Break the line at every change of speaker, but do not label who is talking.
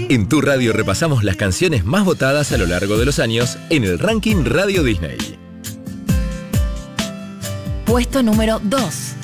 En tu radio repasamos las canciones más votadas a lo largo de los años en el ranking Radio Disney.
Puesto número 2.